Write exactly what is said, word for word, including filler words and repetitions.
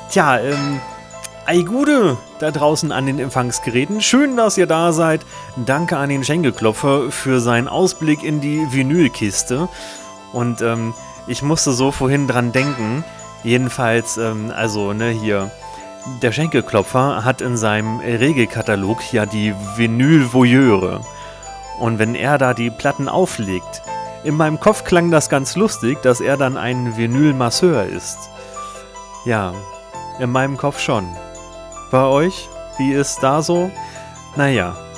Tja, ähm, ei Gude da draußen an den Empfangsgeräten. Schön, dass ihr da seid. Danke an den Schenkelklopfer für seinen Ausblick in die Vinylkiste. Und ähm, ich musste so vorhin dran denken. Jedenfalls, ähm, also, ne, hier. Der Schenkelklopfer hat in seinem Regelkatalog ja die Vinyl-Voyeure. Und wenn er da die Platten auflegt, in meinem Kopf klang das ganz lustig, dass er dann ein Vinyl-Masseur ist. Ja, in meinem Kopf schon. Bei euch? Wie ist da so? Naja.